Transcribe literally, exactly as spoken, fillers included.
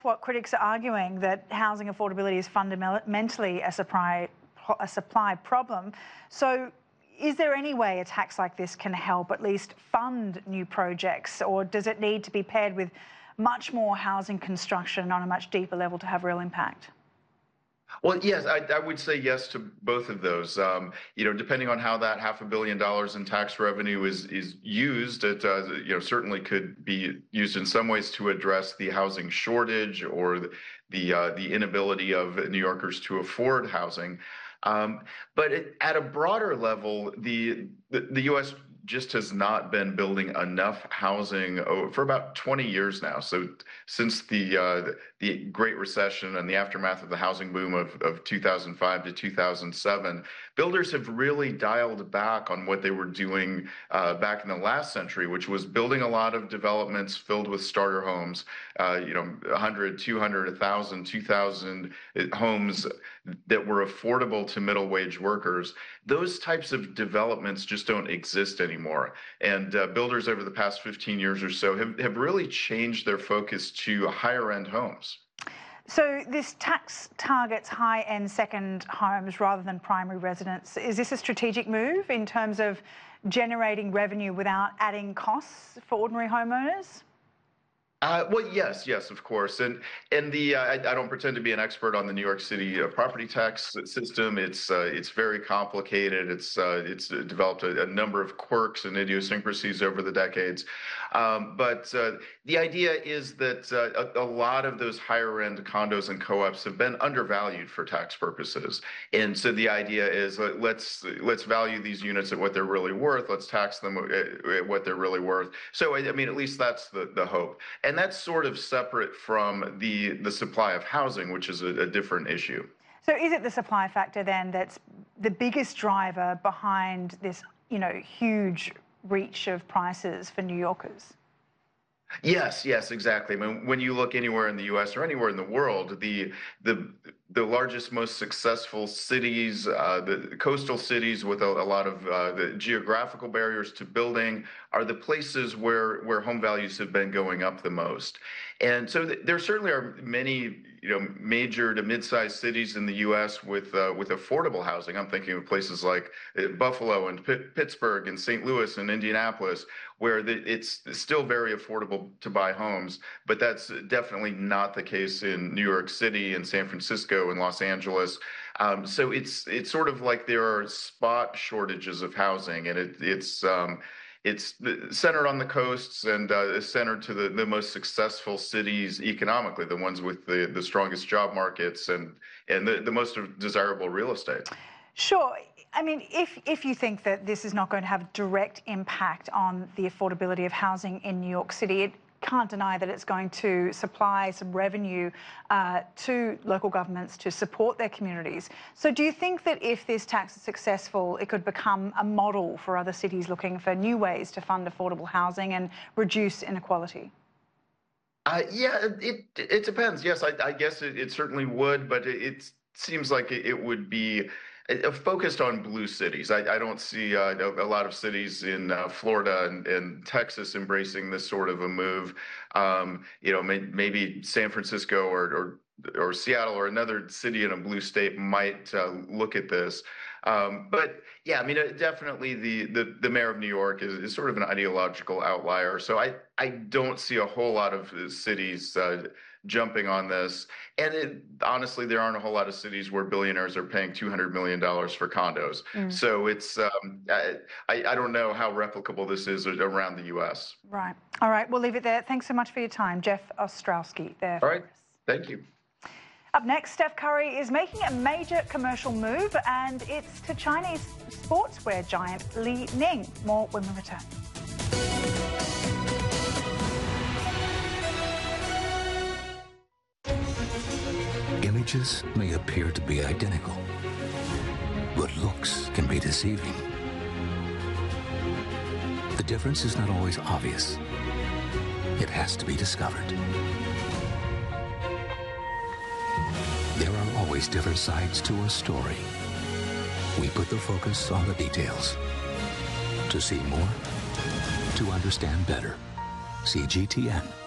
What critics are arguing, that housing affordability is fundamentally a supply, a supply problem. So is there any way a tax like this can help at least fund new projects, or does it need to be paired with much more housing construction on a much deeper level to have real impact? Well, yes, I, I would say yes to both of those. Um, you know, depending on how that half a billion dollars in tax revenue is is used, it uh, you know certainly could be used in some ways to address the housing shortage or the the, uh, the inability of New Yorkers to afford housing. Um, but it, at a broader level, the, the the U S just has not been building enough housing for about twenty years now. So since the uh, the Great Recession and the aftermath of the housing boom of, of two thousand five to two thousand seven, builders have really dialed back on what they were doing uh, back in the last century, which was building a lot of developments filled with starter homes, uh, you know, one hundred, two hundred, one thousand, two thousand homes that were affordable to middle wage workers. Those types of developments just don't exist anymore. And uh, builders over the past fifteen years or so have, have really changed their focus to higher end homes. So this tax targets high-end second homes rather than primary residents. Is this a strategic move in terms of generating revenue without adding costs for ordinary homeowners? Uh, well, yes, yes, of course, and and the uh, I, I don't pretend to be an expert on the New York City uh, property tax system. It's uh, it's very complicated. It's uh, it's developed a, a number of quirks and idiosyncrasies over the decades, um, but uh, the idea is that uh, a, a lot of those higher end condos and co-ops have been undervalued for tax purposes, and so the idea is uh, let's let's value these units at what they're really worth. Let's tax them at, at what they're really worth. So I, I mean, at least that's the the hope. And that's sort of separate from the, the supply of housing, which is a, a different issue. So is it the supply factor then that's the biggest driver behind this, you know, huge reach of prices for New Yorkers? Yes, yes, exactly. I mean, when you look anywhere in the U S or anywhere in the world, the the the largest, most successful cities, uh, the coastal cities with a, a lot of uh, the geographical barriers to building, are the places where where home values have been going up the most. And so th there certainly are many, you know, major to mid-sized cities in the U S with uh, with affordable housing. I'm thinking of places like uh, Buffalo and P Pittsburgh and Saint Louis and Indianapolis, where the, it's still very affordable to buy homes. But that's definitely not the case in New York City and San Francisco and Los Angeles. Um, so it's it's sort of like there are spot shortages of housing, and it, it's um, it's centered on the coasts and uh, centered to the, the most successful cities economically, the ones with the, the strongest job markets and and the, the most desirable real estate. Sure. I mean, if, if you think that this is not going to have a direct impact on the affordability of housing in New York City, it can't deny that it's going to supply some revenue uh, to local governments to support their communities. So do you think that if this tax is successful, it could become a model for other cities looking for new ways to fund affordable housing and reduce inequality? Uh, yeah, it it depends. Yes, I, I guess it, it certainly would, but it, it seems like it, it would be focused on blue cities. I, I don't see uh, a lot of cities in uh, Florida and, and Texas embracing this sort of a move. Um, you know, may, maybe San Francisco or, or or Seattle or another city in a blue state might uh, look at this. Um, but yeah, I mean, definitely the, the, the mayor of New York is, is sort of an ideological outlier. So I, I don't see a whole lot of cities uh, jumping on this. And it, honestly, there aren't a whole lot of cities where billionaires are paying two hundred million dollars for condos. Mm. So it's, um, I, I don't know how replicable this is around the U S. Right. All right, we'll leave it there. Thanks so much for your time, Jeff Ostrowski there. All right, thank you. Up next, Steph Curry is making a major commercial move, and it's to Chinese sportswear giant Li Ning. More when we return. Images may appear to be identical, but looks can be deceiving. The difference is not always obvious. It has to be discovered. There are always different sides to a story. We put the focus on the details. To see more, to understand better, C G T N.